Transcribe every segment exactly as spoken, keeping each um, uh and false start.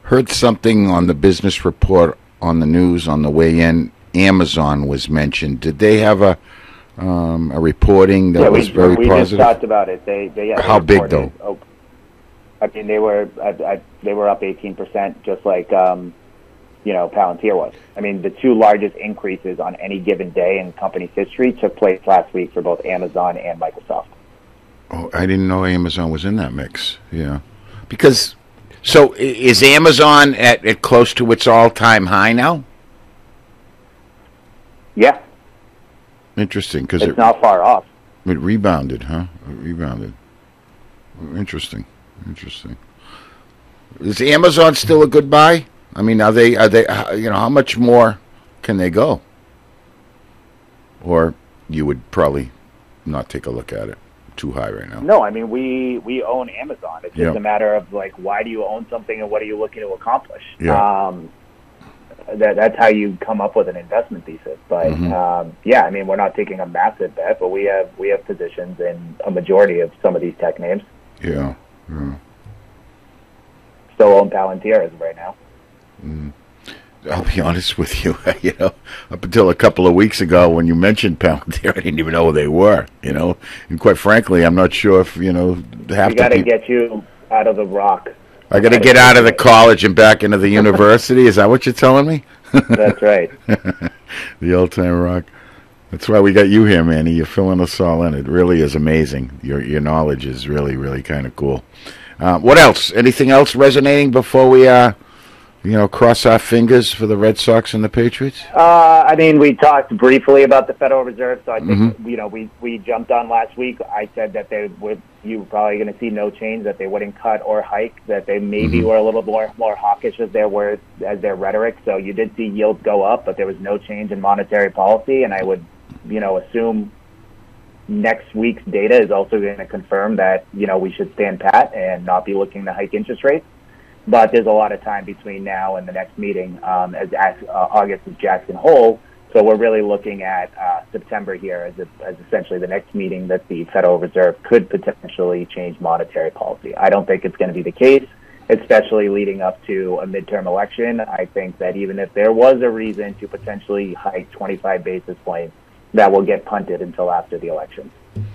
heard something on the business report on the news on the way in. Amazon was mentioned. Did they have a um, a reporting that yeah, was we, very we positive? We just talked about it. They, they yeah, How they big though? Oh, I mean, they were I, I, they were up eighteen percent, just like um, you know Palantir was. I mean, the two largest increases on any given day in company's history took place last week for both Amazon and Microsoft. Oh, I didn't know Amazon was in that mix. Yeah, because so is Amazon at, at close to its all-time high now? Yeah. Interesting, because it's it, not far off. It rebounded, huh? It rebounded. Interesting, interesting. Is Amazon still a good buy? I mean, are they? Are they? You know, how much more can they go? Or you would probably not take a look at it. Too high right now. No, I mean we we own Amazon. It's just yep. a matter of like, why do you own something and what are you looking to accomplish? Yeah. Um, that that's how you come up with an investment thesis. But mm-hmm. um, yeah, I mean we're not taking a massive bet, but we have we have positions in a majority of some of these tech names. Yeah. yeah. Still own Palantir as of right now. Mm. I'll be honest with you, you know, up until a couple of weeks ago when you mentioned Palantir, I didn't even know who they were, you know. And quite frankly, I'm not sure if, you know, half we got to pe- get you out of the rock. I got to get out of the college and back into the university. Is that what you're telling me? That's right. The old-time rock. That's why we got you here, Manny. You're filling us all in. It really is amazing. Your your knowledge is really, really kind of cool. Uh, what else? Anything else resonating before we... Uh, You know, cross our fingers for the Red Sox and the Patriots? Uh, I mean, we talked briefly about the Federal Reserve, so I think, mm-hmm. you know, we, we jumped on last week. I said that they would, you were probably going to see no change, that they wouldn't cut or hike, that they maybe mm-hmm. were a little more more hawkish as their words, as their rhetoric. So you did see yields go up, but there was no change in monetary policy, and I would, you know, assume next week's data is also going to confirm that, you know, we should stand pat and not be looking to hike interest rates. But there's a lot of time between now and the next meeting, um, as uh, August is Jackson Hole. So we're really looking at uh, September here as, a, as essentially the next meeting that the Federal Reserve could potentially change monetary policy. I don't think it's going to be the case, especially leading up to a midterm election. I think that even if there was a reason to potentially hike twenty-five basis points, that will get punted until after the election.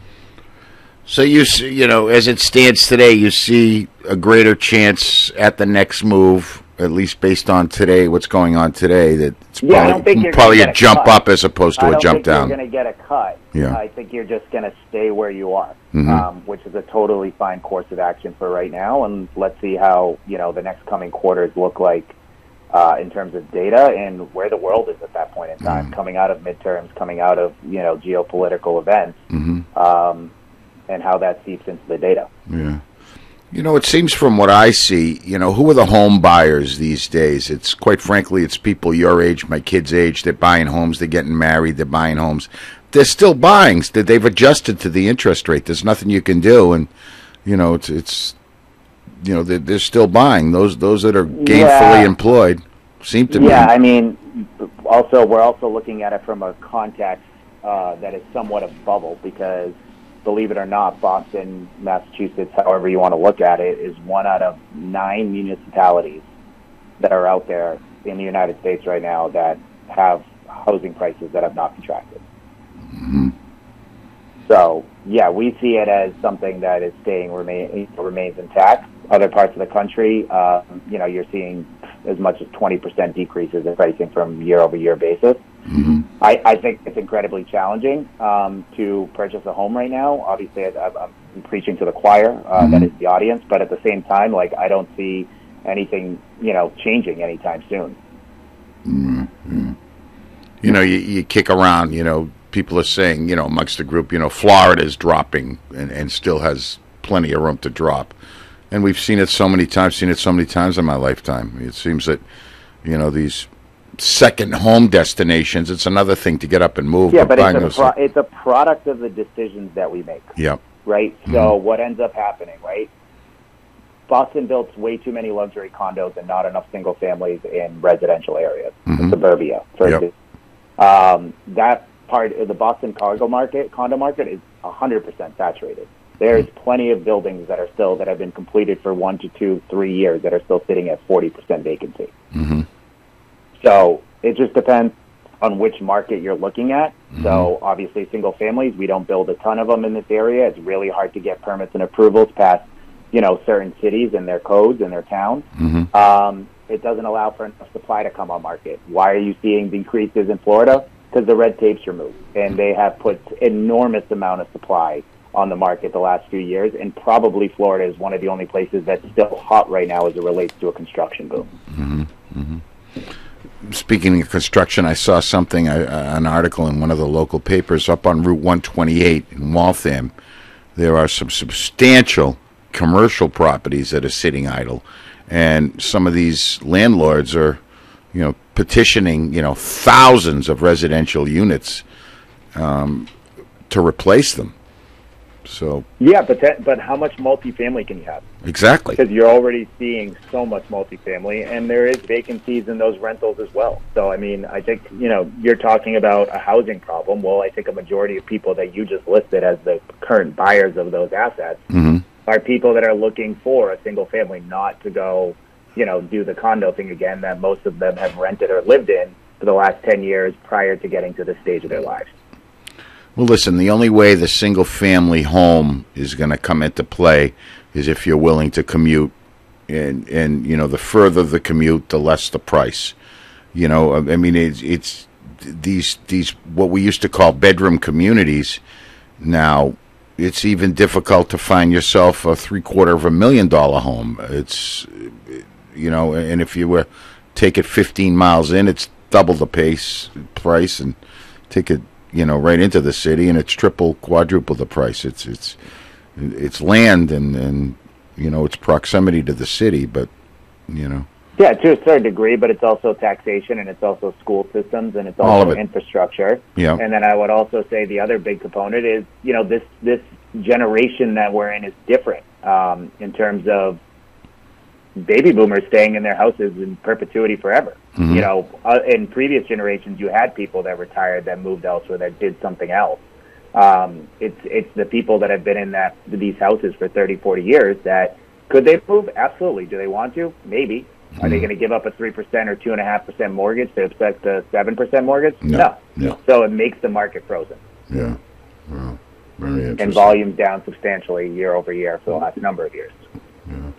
So you see, you know, as it stands today, you see a greater chance at the next move, at least based on today, what's going on today, that it's yeah, probably, I don't think you're probably a, a jump cut. up as opposed to I a don't jump think down. You're going to get a cut. Yeah. I think you're just going to stay where you are, mm-hmm. um, which is a totally fine course of action for right now. And let's see how, you know, the next coming quarters look like uh, in terms of data and where the world is at that point in time, mm-hmm. coming out of midterms, coming out of, you know, geopolitical events. Mm-hmm. Um, and how that seeps into the data. Yeah. You know, it seems from what I see, you know, who are the home buyers these days? It's quite frankly, it's people your age, my kids' age. They're buying homes. They're getting married. They're buying homes. They're still buying. They've adjusted to the interest rate. There's nothing you can do. And, you know, it's, it's you know, they're, they're still buying. Those those that are gainfully yeah. employed seem to yeah, be. Yeah, I mean, also, we're also looking at it from a context uh, that is somewhat of a bubble because, believe it or not, Boston, Massachusetts, however you want to look at it, is one out of nine municipalities that are out there in the United States right now that have housing prices that have not contracted. Mm-hmm. So, yeah, we see it as something that is staying, remain, remains intact. Other parts of the country, uh, you know, you're seeing as much as twenty percent decreases in pricing from year-over-year basis. Mm-hmm. I, I think it's incredibly challenging um, to purchase a home right now. Obviously, I, I'm preaching to the choir, uh, mm-hmm. that is the audience, but at the same time, like, I don't see anything, you know, changing anytime soon. Mm-hmm. You know, you, you kick around, you know, people are saying, you know, amongst the group, you know, Florida is dropping and, and still has plenty of room to drop. And we've seen it so many times, seen it so many times in my lifetime. It seems that, you know, these second home destinations, it's another thing to get up and move. Yeah, but, but it's, a pro- it's a product of the decisions that we make. Yep. Right? Mm-hmm. So what ends up happening, right? Boston built way too many luxury condos and not enough single families in residential areas, mm-hmm. in suburbia, for yep. example. Um, that part of the Boston cargo market, condo market is one hundred percent saturated. There's plenty of buildings that are still that have been completed for one to two, three years that are still sitting at forty percent vacancy. Mm-hmm. So it just depends on which market you're looking at. Mm-hmm. So obviously, single families, we don't build a ton of them in this area. It's really hard to get permits and approvals past, you know, certain cities and their codes and their towns. Mm-hmm. Um, it doesn't allow for enough supply to come on market. Why are you seeing decreases in Florida? Because the red tape's removed, and they have put enormous amount of supply on the market the last few years, and probably Florida is one of the only places that's still hot right now as it relates to a construction boom. Mm-hmm. Mm-hmm. Speaking of construction, I saw something, uh, an article in one of the local papers up on Route one twenty-eight in Waltham. There are some substantial commercial properties that are sitting idle, and some of these landlords are, you know, petitioning, you know, thousands of residential units um, to replace them. So yeah, but that, but how much multifamily can you have? Exactly. Because you're already seeing so much multifamily, and there is vacancies in those rentals as well. So, I mean, I think, you know, you're talking about a housing problem. Well, I think a majority of people that you just listed as the current buyers of those assets mm-hmm. are people that are looking for a single family, not to go, you know, do the condo thing again that most of them have rented or lived in for the last ten years prior to getting to this stage of their lives. Well, listen, the only way the single-family home is going to come into play is if you're willing to commute, and, and you know, the further the commute, the less the price. You know, I mean, it's, it's these, these what we used to call bedroom communities. Now, it's even difficult to find yourself a three-quarter of a million dollar home. It's, you know, and if you were take it fifteen miles in, it's double the pace price, and take it, you know, right into the city, and it's triple, quadruple the price. It's it's it's land and, and you know, it's proximity to the city, but you know. Yeah, to a certain degree, but it's also taxation, and it's also school systems, and it's also infrastructure. Yeah. And then I would also say the other big component is, you know, this this generation that we're in is different um, in terms of baby boomers staying in their houses in perpetuity forever. Mm-hmm. You know, uh, in previous generations, you had people that retired, that moved elsewhere, that did something else. Um, it's it's the people that have been in that these houses for thirty, forty years that, could they move? Absolutely. Do they want to? Maybe. Mm-hmm. Are they going to give up a three percent or two point five percent mortgage to expect a seven percent mortgage? No. No. no. So it makes the market frozen. Yeah. Well, very interesting. And volume down substantially year over year for the last number of years. Yeah.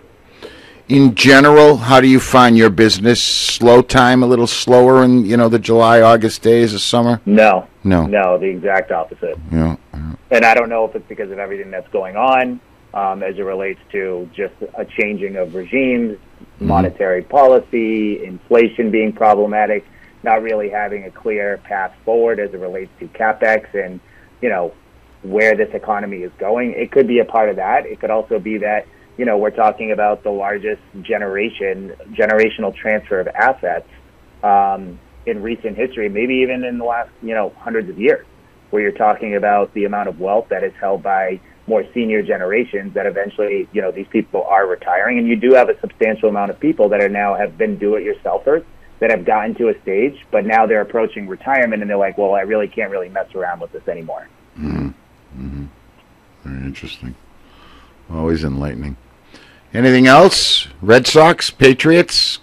In general, how do you find your business? Slow time, a little slower in, you know, the July, August days of summer? No. No. No, the exact opposite. Yeah. yeah. And I don't know if it's because of everything that's going on um, as it relates to just a changing of regimes, mm-hmm. monetary policy, inflation being problematic, not really having a clear path forward as it relates to CapEx and, you know, where this economy is going. It could be a part of that. It could also be that, you know, we're talking about the largest generation, generational transfer of assets um, in recent history, maybe even in the last, you know, hundreds of years, where you're talking about the amount of wealth that is held by more senior generations that eventually, you know, these people are retiring. And you do have a substantial amount of people that are now have been do-it-yourselfers that have gotten to a stage, but now they're approaching retirement and they're like, well, I really can't really mess around with this anymore. Mm-hmm. Mm-hmm. Very interesting. Always enlightening. Anything else? Red Sox, Patriots?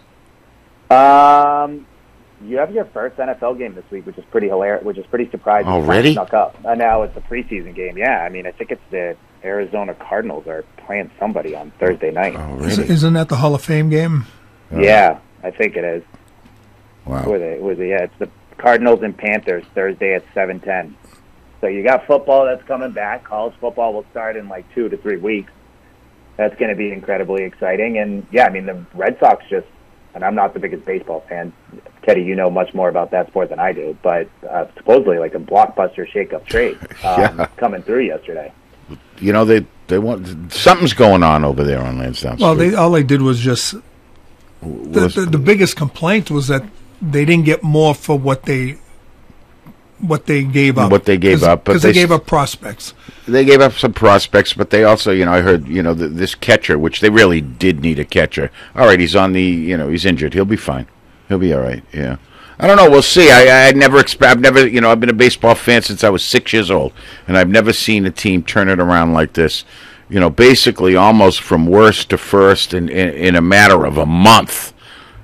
Um, you have your first N F L game this week, which is pretty hilarious, which is pretty surprising. Already? Snuck up. Uh, now it's a preseason game. Yeah, I mean, I think it's the Arizona Cardinals are playing somebody on Thursday night. Oh, Is- really? Isn't that the Hall of Fame game? Uh, Yeah, I think it is. Wow. Who are they? Who is it? Yeah, it's the Cardinals and Panthers Thursday at seven ten. So you got football that's coming back. College football will start in like two to three weeks. That's going to be incredibly exciting. And, yeah, I mean, the Red Sox just, and I'm not the biggest baseball fan. Teddy, you know much more about that sport than I do, but uh, supposedly like a blockbuster shake-up trade um, Yeah. coming through yesterday. You know, they they want something's going on over there on Lansdowne Well, Street. they all they did was just the, Was- the the biggest complaint was that they didn't get more for what they what they gave up. What they gave up, but because they, they gave s- up prospects. They gave up some prospects, but they also, you know, I heard, you know, th this catcher, which they really did need a catcher. All right, he's on the, you know, he's injured. He'll be fine. He'll be all right. Yeah. I don't know. We'll see. I I never expect. I've never, you know, I've been a baseball fan since I was six years old, and I've never seen a team turn it around like this. You know, basically almost from worst to first in in, in a matter of a month.